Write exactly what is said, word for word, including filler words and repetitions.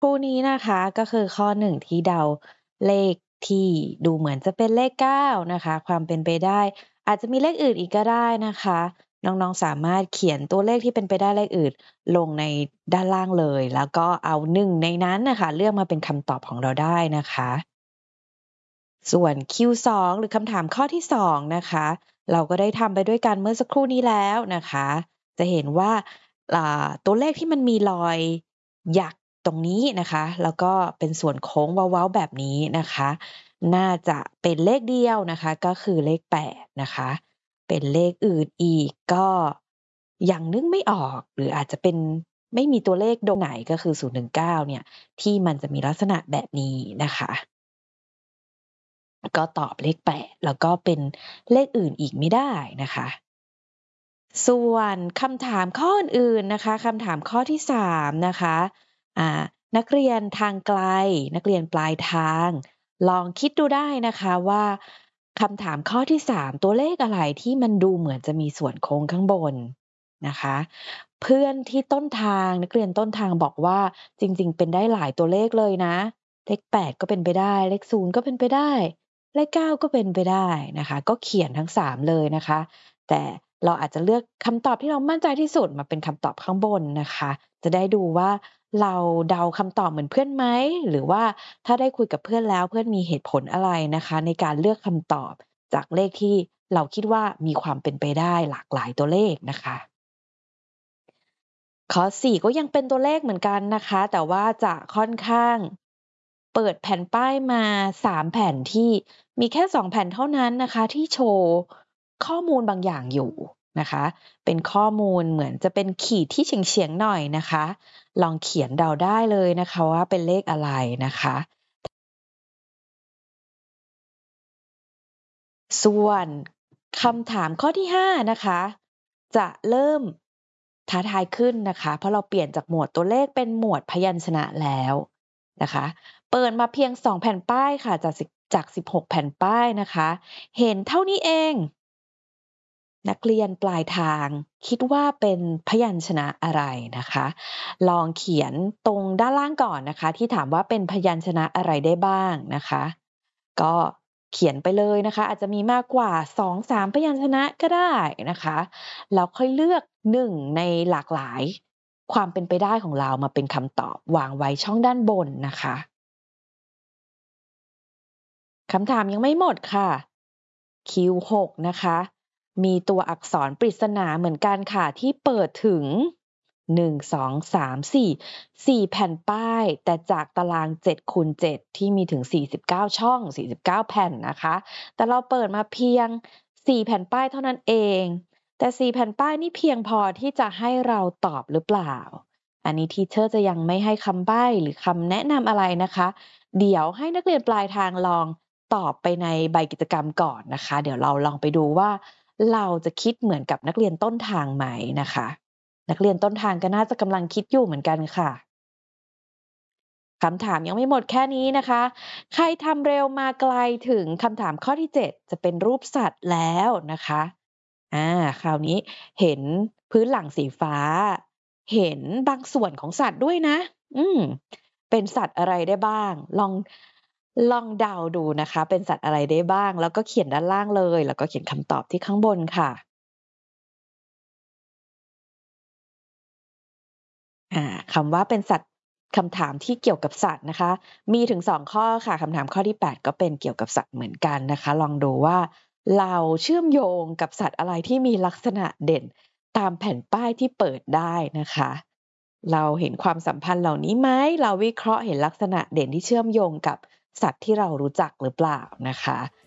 คู่นี้นะคะก็คือข้อหนึ่งที่เดาเลขที่ดูเหมือนจะเป็นเลขเก้านะคะความเป็นไปได้อาจจะมีเลขอื่นอีกก็ได้นะคะน้องๆสามารถเขียนตัวเลขที่เป็นไปได้เลขอื่นลงในด้านล่างเลยแล้วก็เอาหนึ่งในนั้นน่ะค่ะเลือกมาเป็นคำตอบของเราได้นะคะส่วน คิว สอง หรือคำถามข้อที่สองนะคะเราก็ได้ทำไปด้วยกันเมื่อสักครู่นี้แล้วนะคะจะเห็นว่าอ่าตัวเลขที่มันมีรอยหยักตรงนี้นะคะแล้วก็เป็นส่วนโค้งเว้าๆแบบนี้นะคะน่าจะเป็นเลขเดียวนะคะก็คือเลขแปดนะคะเป็นเลขอื่นอีกก็ยังนึกไม่ออกหรืออาจจะเป็นไม่มีตัวเลขตรงไหนก็คือศูนย์ หนึ่ง เก้าเนี่ยที่มันจะมีลักษณะแบบนี้นะคะ ก็ตอบเลขแปดแล้วก็เป็นเลขอื่นอีกไม่ได้นะคะส่วนคำถามข้ออื่นๆนะคะคำถามข้อที่สามนะคะอ่านักเรียนทางไกลนักเรียนปลายทางลองคิดดูได้นะคะว่าคำถามข้อที่สามตัวเลขอะไรที่มันดูเหมือนจะมีส่วนโค้งข้างบนนะคะเพื่อนที่ต้นทางนักเรียนต้นทางบอกว่าจริงๆเป็นได้หลายตัวเลขเลยนะเลขแปดก็เป็นไปได้เลขศูนย์ก็เป็นไปได้ เลขเก้าก็เป็นไปได้นะคะก็เขียนทั้งสามเลยนะคะแต่เราอาจจะเลือกคำตอบที่เรามั่นใจที่สุดมาเป็นคำตอบข้างบนนะคะจะได้ดูว่าเราเดาคำตอบเหมือนเพื่อนไหมหรือว่าถ้าได้คุยกับเพื่อนแล้วเพื่อนมีเหตุผลอะไรนะคะในการเลือกคำตอบจากเลขที่เราคิดว่ามีความเป็นไปได้หลากหลายตัวเลขนะคะ ข้อสี่ก็ยังเป็นตัวเลขเหมือนกันนะคะแต่ว่าจะค่อนข้างเปิดแผ่นป้ายมาสามแผ่นที่มีแค่สองแผ่นเท่านั้นนะคะที่โชว์ข้อมูลบางอย่างอยู่นะคะเป็นข้อมูลเหมือนจะเป็นขีดที่เฉียงๆหน่อยนะคะลองเขียนเดาได้เลยนะคะว่าเป็นเลขอะไรนะคะ ส่วนคำถามข้อที่ห้านะคะจะเริ่มท้าทายขึ้นนะคะเพราะเราเปลี่ยนจากหมวดตัวเลขเป็นหมวดพยัญชนะแล้วนะคะเปิดมาเพียงสองแผ่นป้ายค่ะจากสิจากสิบหกแผ่นป้ายนะคะเห็นเท่านี้เองนักเรียนปลายทางคิดว่าเป็นพยัญชนะอะไรนะคะลองเขียนตรงด้านล่างก่อนนะคะที่ถามว่าเป็นพยัญชนะอะไรได้บ้างนะคะก็เขียนไปเลยนะคะอาจจะมีมากกว่าสองถึงสามพยัญชนะก็ได้นะคะแล้วค่อยเลือกหนึ่งในหลากหลายความเป็นไปได้ของเรามาเป็นคำตอบวางไว้ช่องด้านบนนะคะ คำถามยังไม่หมดค่ะ คิว หก นะคะมีตัวอักษรปริศนาเหมือนกันค่ะที่เปิดถึงหนึ่ง สอง สาม สี่ สี่แผ่นป้ายแต่จากตารางเจ็ดคูณเจ็ดที่มีถึงสี่สิบเก้าช่องสี่สิบเก้าแผ่นนะคะแต่เราเปิดมาเพียงสี่แผ่นป้ายเท่านั้นเองแต่สี่แผ่นป้ายนี่เพียงพอที่จะให้เราตอบหรือเปล่าอันนี้ทีเชอร์จะยังไม่ให้คำใบ้หรือคำแนะนำอะไรนะคะเดี๋ยวให้นักเรียนปลายทางลอง ตอบไปในใบกิจกรรมก่อนนะคะเดี๋ยวเราลองไปดูว่าเราจะคิดเหมือนกับนักเรียนต้นทางไหมนะคะนักเรียนต้นทางก็น่าจะกำลังคิดอยู่เหมือนกันค่ะคำถามยังไม่หมดแค่นี้นะคะใครทำเร็วมาไกลถึงคำถามข้อที่เจ็ดจะเป็นรูปสัตว์แล้วนะคะอาคราวนี้เห็นพื้นหลังสีฟ้าเห็นบางส่วนของสัตว์ด้วยนะอืมเป็นสัตว์อะไรได้บ้างลอง ลองเดาดูนะคะเป็นสัตว์อะไรได้บ้างแล้วก็เขียนด้านล่างเลยแล้วก็เขียนคำตอบที่ข้างบนค่ะอ่าคำว่าเป็นสัตว์คำถามที่เกี่ยวกับสัตว์นะคะมีถึงสองข้อค่ะคำถามข้อที่แปดก็เป็นเกี่ยวกับสัตว์เหมือนกันนะคะลองดูว่าเราเชื่อมโยงกับสัตว์อะไรที่มีลักษณะเด่นตามแผ่นป้ายที่เปิดได้นะคะเราเห็นความสัมพันธ์เหล่านี้ไหมเราวิเคราะห์เห็นลักษณะเด่นที่เชื่อมโยงกับสัตว์ที่เรารู้จักหรือเปล่านะคะ